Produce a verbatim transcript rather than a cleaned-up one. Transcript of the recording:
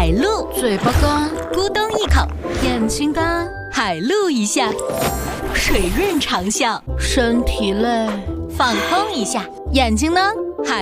海陆， 嘴巴干， 咕咚一口， 眼睛干， 海陆一下，水润长效， 身体累， 放空一下，眼睛呢？海